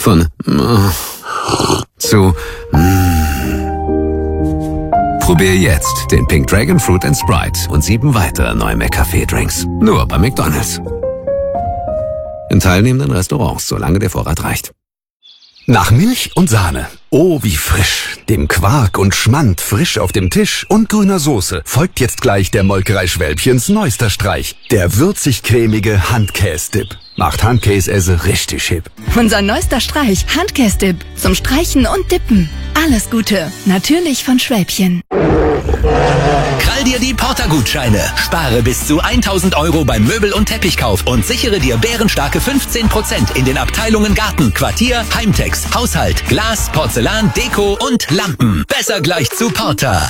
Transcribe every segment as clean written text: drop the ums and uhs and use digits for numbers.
Von zu Probier jetzt den Pink Dragon Fruit & Sprite und 7 weitere neue McCafé-Drinks. Nur bei McDonald's. In teilnehmenden Restaurants, solange der Vorrat reicht. Nach Milch und Sahne. Oh, wie frisch. Dem Quark und Schmand frisch auf dem Tisch und grüner Soße folgt jetzt gleich der Molkerei Schwälbchens neuester Streich. Der würzig-cremige Handkäse-Dip. Macht Handkäse richtig hip. Unser neuester Streich, Handkäse-Dip. Zum Streichen und Dippen. Alles Gute. Natürlich von Schwälbchen. Krall dir die Porter-Gutscheine. Spare bis zu 1.000 € beim Möbel- und Teppichkauf und sichere dir bärenstarke 15% in den Abteilungen Garten, Quartier, Heimtex, Haushalt, Glas, Porzellan, Deko und Lampen. Besser gleich zu Porter.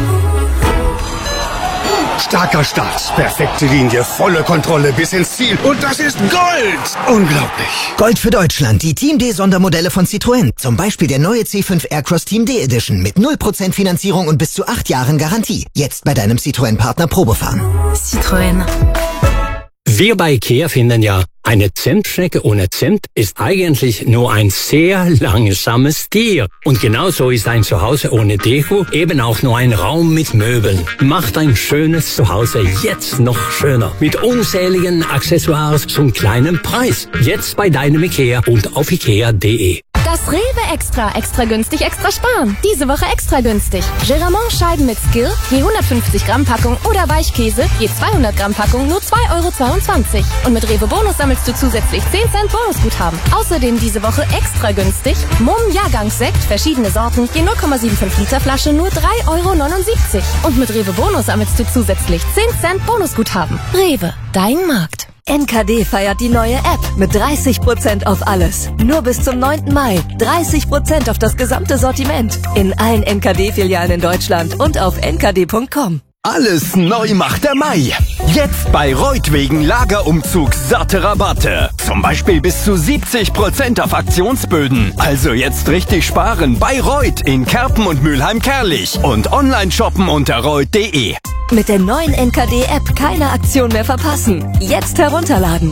Starker Start, perfekte Linie, volle Kontrolle bis ins Ziel. Und das ist Gold! Unglaublich. Gold für Deutschland, die Team D-Sondermodelle von Citroën. Zum Beispiel der neue C5 Aircross Team D Edition mit 0% Finanzierung und bis zu 8 Jahren Garantie. Jetzt bei deinem Citroën-Partner Probefahren. Citroën. Wir bei IKEA finden ja, eine Zimtschnecke ohne Zimt ist eigentlich nur ein sehr langsames Tier. Und genauso ist ein Zuhause ohne Deko eben auch nur ein Raum mit Möbeln. Macht ein schönes Zuhause jetzt noch schöner. Mit unzähligen Accessoires zum kleinen Preis. Jetzt bei deinem IKEA und auf ikea.de. Das Rewe Extra günstig, extra sparen. Diese Woche extra günstig. Geramont-Scheiben mit Skill, je 150 Gramm Packung oder Weichkäse, je 200 Gramm Packung, nur 2,22 €. Und mit Rewe Bonus sammelst du zusätzlich 10 Cent Bonusguthaben. Außerdem diese Woche extra günstig Mumm Jahrgangssekt, verschiedene Sorten, je 0,75 Liter Flasche, nur 3,79 €. Und mit Rewe Bonus sammelst du zusätzlich 10 Cent Bonusguthaben. Rewe, dein Markt. NKD feiert die neue App mit 30% auf alles. Nur bis zum 9. Mai. 30% auf das gesamte Sortiment. In allen NKD-Filialen in Deutschland und auf nkd.com. Alles neu macht der Mai. Jetzt bei Reut wegen Lagerumzug satte Rabatte. Zum Beispiel bis zu 70% auf Aktionsböden. Also jetzt richtig sparen bei Reut in Kerpen und Mülheim-Kerlich. Und online shoppen unter reut.de. Mit der neuen NKD-App keine Aktion mehr verpassen. Jetzt herunterladen.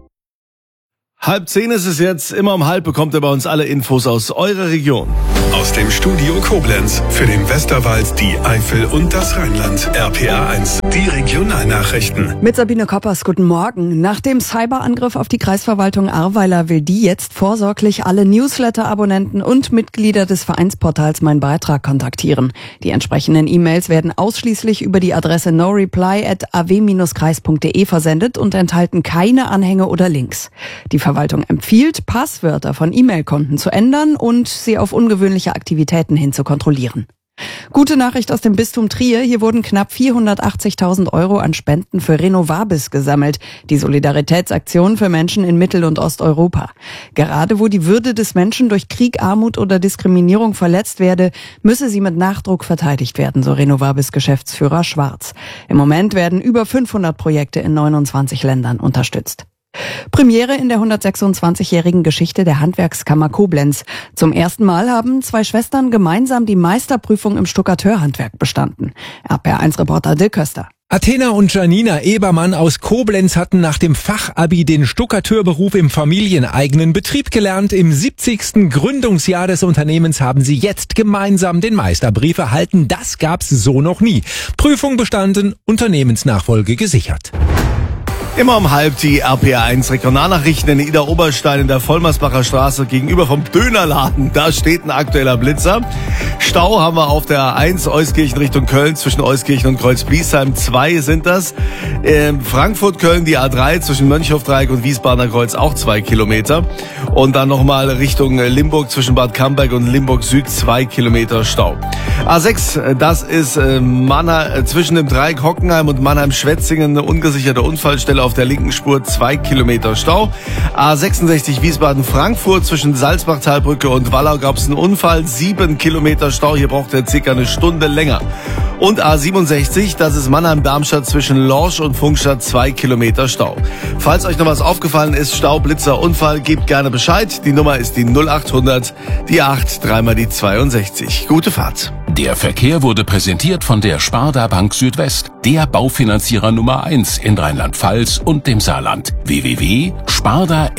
9:30 ist es jetzt. Immer um 9:30 bekommt ihr bei uns alle Infos aus eurer Region. Aus dem Studio Koblenz für den Westerwald, die Eifel und das Rheinland. RPA 1, die Regionalnachrichten. Mit Sabine Koppers, guten Morgen. Nach dem Cyberangriff auf die Kreisverwaltung Ahrweiler will die jetzt vorsorglich alle Newsletter-Abonnenten und Mitglieder des Vereinsportals Mein Beitrag kontaktieren. Die entsprechenden E-Mails werden ausschließlich über die Adresse noreply@aw-kreis.de versendet und enthalten keine Anhänge oder Links. Die Verwaltung empfiehlt, Passwörter von E-Mail-Konten zu ändern und sie auf ungewöhnliche Aktivitäten hin zu kontrollieren. Gute Nachricht aus dem Bistum Trier. Hier wurden knapp 480.000 € an Spenden für Renovabis gesammelt. Die Solidaritätsaktion für Menschen in Mittel- und Osteuropa. Gerade wo die Würde des Menschen durch Krieg, Armut oder Diskriminierung verletzt werde, müsse sie mit Nachdruck verteidigt werden, so Renovabis-Geschäftsführer Schwarz. Im Moment werden über 500 Projekte in 29 Ländern unterstützt. Premiere in der 126-jährigen Geschichte der Handwerkskammer Koblenz. Zum ersten Mal haben 2 Schwestern gemeinsam die Meisterprüfung im Stuckateurhandwerk bestanden. RPA1-Reporter Dirk Köster. Athena und Janina Ebermann aus Koblenz hatten nach dem Fachabi den Stuckateurberuf im familieneigenen Betrieb gelernt. Im 70. Gründungsjahr des Unternehmens haben sie jetzt gemeinsam den Meisterbrief erhalten. Das gab's so noch nie. Prüfung bestanden, Unternehmensnachfolge gesichert. Immer um 9:30 die RPA 1 Regionalnachrichten in Idar-Oberstein in der Vollmersbacher Straße gegenüber vom Dönerladen. Da steht ein aktueller Blitzer. Stau haben wir auf der 1 Euskirchen Richtung Köln zwischen Euskirchen und Kreuz-Bliesheim. 2 sind das. Frankfurt-Köln die A3 zwischen Mönchhofdreieck und Wiesbadener Kreuz auch 2 Kilometer. Und dann nochmal Richtung Limburg zwischen Bad Camberg und Limburg Süd 2 Kilometer Stau. A6, das ist zwischen dem Dreieck Hockenheim und Mannheim-Schwetzingen eine ungesicherte Unfallstelle auf der linken Spur 2 Kilometer Stau. A66 Wiesbaden-Frankfurt zwischen Salzbachtalbrücke und Wallau gab es einen Unfall, 7 Kilometer Stau. Hier braucht er circa eine Stunde länger. Und A67, das ist Mannheim-Darmstadt zwischen Lorsch und Funkstadt 2 Kilometer Stau. Falls euch noch was aufgefallen ist, Stau, Blitzer, Unfall, gebt gerne Bescheid. Die Nummer ist die 0800, die 8, dreimal die 62. Gute Fahrt. Der Verkehr wurde präsentiert von der Sparda Bank Südwest, der Baufinanzierer Nummer 1 in Rheinland-Pfalz und dem Saarland. www.sparda